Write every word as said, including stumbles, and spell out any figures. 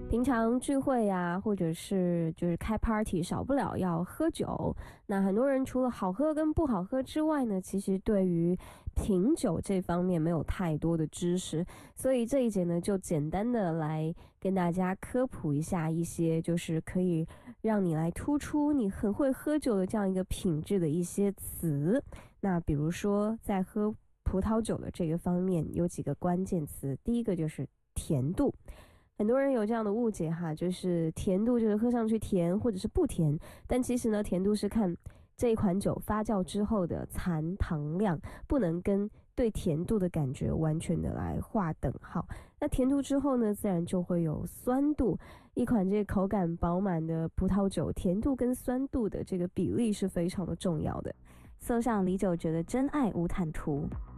平常聚会呀，或者是就是开 party，少不了要喝酒。那很多人除了好喝跟不好喝之外呢，其实对于品酒这方面没有太多的知识，所以这一节呢，就简单的来跟大家科普一下一些，就是可以让你来突出你很会喝酒的这样一个品质的一些词。那比如说在喝葡萄酒的这个方面，有几个关键词，第一个就是甜度。很多人有这样的误解哈，就是甜度就是喝上去甜或者是不甜，但其实呢，甜度是看这一款酒发酵之后的残糖量，不能跟对甜度的感觉完全的来划等号。那甜度之后呢，自然就会有酸度。一款这个口感饱满的葡萄酒，甜度跟酸度的这个比例是非常的重要的。 搜上李玖哲的真爱无坦途。